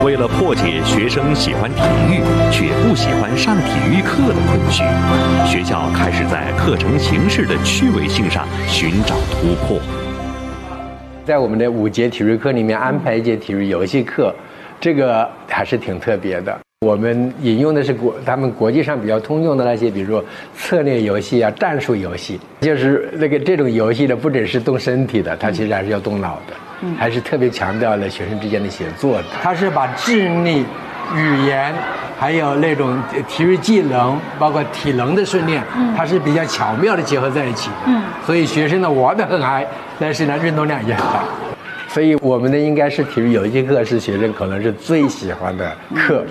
为了破解学生喜欢体育却不喜欢上体育课的困局，学校开始在课程形式的趣味性上寻找突破。 在我们的5节体育课里面安排一节体育游戏课，这个还是挺特别的。我们引用的是他们国际上比较通用的那些，比如说策略游戏啊、战术游戏，就是这种游戏呢，不只是动身体的，它其实还是要动脑的，还是特别强调了学生之间的协作的。它是把智力、语言，还有那种体育技能，包括体能的训练，它是比较巧妙的结合在一起的。所以学生呢玩得很嗨，但是呢运动量也很大。所以我们的应该是体育游戏课是学生可能是最喜欢的课。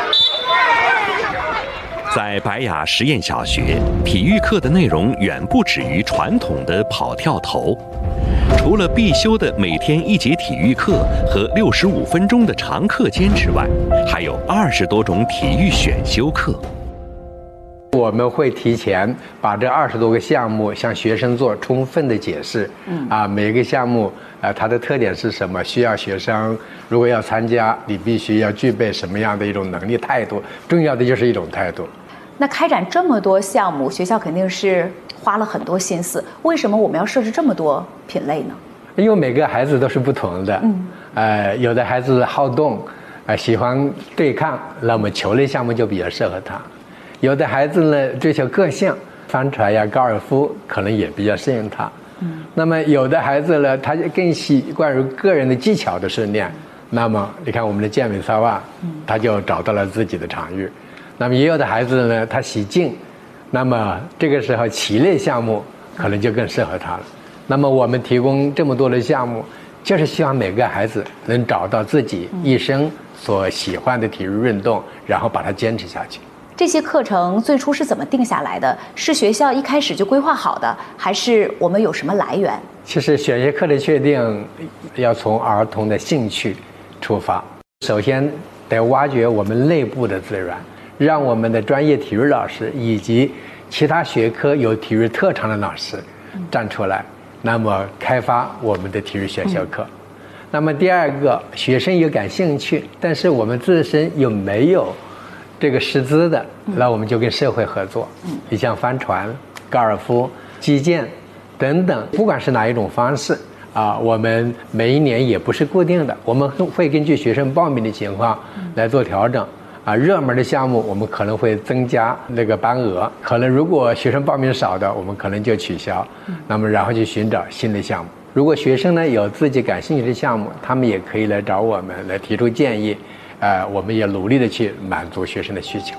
在白雅实验小学，体育课的内容远不止于传统的跑跳投。除了必修的每天1节体育课和65分钟的长课间之外，还有20多种体育选修课。 我们会提前把这20多个项目向学生做充分的解释。每个项目它的特点是什么？需要学生如果要参加，你必须要具备什么样的一种能力态度？重要的就是一种态度。 那开展这么多项目，学校肯定是花了很多心思。为什么我们要设置这么多品类呢？ 因为每个孩子都是不同的。有的孩子好动，喜欢对抗，那么球类项目就比较适合他。有的孩子呢追求个性，帆船呀、高尔夫可能也比较适应他。那么有的孩子呢，他更习惯于个人的技巧的训练，那么你看我们的健美操啊，他就找到了自己的场域。那么也有的孩子呢，他喜静，那么这个时候棋类项目可能就更适合他了。那么我们提供这么多的项目，就是希望每个孩子能找到自己一生所喜欢的体育运动，然后把它坚持下去。 这些课程最初是怎么定下来的？是学校一开始就规划好的，还是我们有什么来源？ 其实选修课的确定要从儿童的兴趣出发，首先得挖掘我们内部的资源，让我们的专业体育老师以及其他学科有体育特长的老师站出来，那么开发我们的体育选修课。那么第二个，学生有感兴趣，但是我们自身又没有这个师资的，那我们就跟社会合作。你像帆船、高尔夫、击剑等等，不管是哪一种方式我们每一年也不是固定的，我们会根据学生报名的情况来做调整。热门的项目我们可能会增加那个班额，可能如果学生报名少的，我们可能就取消。那么然后去寻找新的项目。如果学生呢有自己感兴趣的项目，他们也可以来找我们来提出建议。我们也努力的去满足学生的需求。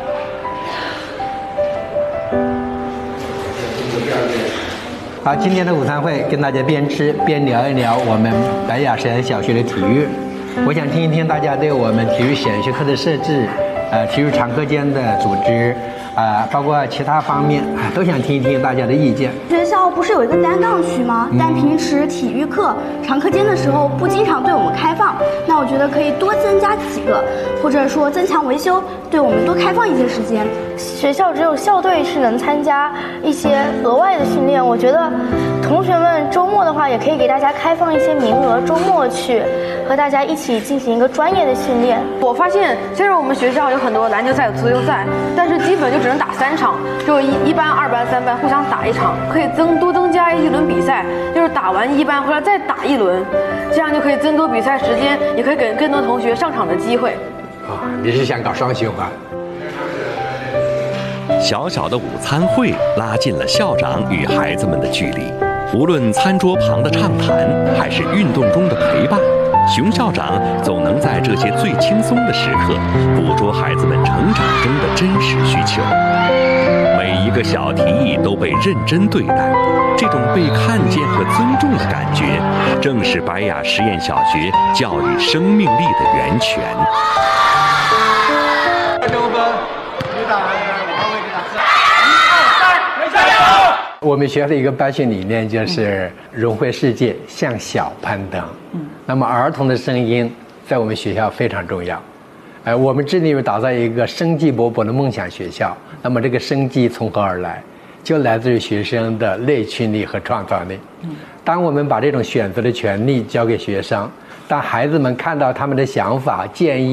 好，今天的午餐会跟大家边吃边聊一聊我们白雅实验小学的体育。我想听一听大家对我们体育选修课的设置，体育长课间的组织，包括其他方面，都想听一听大家的意见。 学校不是有一个单杠区吗？但平时体育课长课间的时候不经常对我们开放，那我觉得可以多增加几个，或者说增强维修，对我们多开放一些时间。 学校只有校队是能参加一些额外的训练，我觉得同学们周末的话也可以给大家开放一些名额，周末去和大家一起进行一个专业的训练。 我发现虽然我们学校有很多篮球赛、足球赛，但是基本就只能打3场，就一班、2班、3班互相打1场，可以多增加一轮比赛，就是打完1班回来再打1轮，这样就可以增多比赛时间，也可以给更多同学上场的机会。 你是想搞双循环？ 小小的午餐会拉近了校长与孩子们的距离，无论餐桌旁的畅谈，还是运动中的陪伴，熊校长总能在这些最轻松的时刻，捕捉孩子们成长中的真实需求。每一个小提议都被认真对待，这种被看见和尊重的感觉，正是白雅实验小学教育生命力的源泉。 我们学校的一个办学理念就是融汇世界，向小攀登。那么儿童的声音在我们学校非常重要。我们致力于打造一个生机勃勃的梦想学校。那么这个生机从何而来？就来自于学生的内驱力和创造力。当我们把这种选择的权利交给学生， 当孩子们看到他们的想法、建议。